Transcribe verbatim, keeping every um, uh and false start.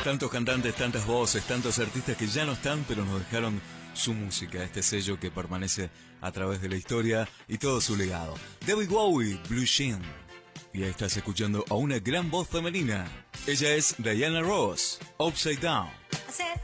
Tantos cantantes, tantas voces, tantos artistas que ya no están, pero nos dejaron su música, este sello que permanece a través de la historia y todo su legado. David Bowie, Blue Jean. Y ahí estás escuchando a una gran voz femenina. Ella es Diana Ross, Upside Down.